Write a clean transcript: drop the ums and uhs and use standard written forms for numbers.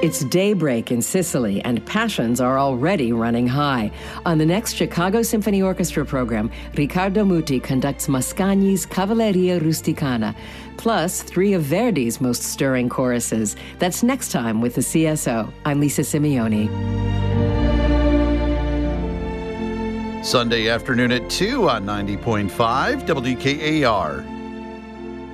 It's daybreak in Sicily, and passions are already running high. On the next Chicago Symphony Orchestra program, Riccardo Muti conducts Mascagni's Cavalleria Rusticana, plus 3 of Verdi's most stirring choruses. That's next time with the CSO. I'm Lisa Simeoni. Sunday afternoon at 2 on 90.5 WKAR.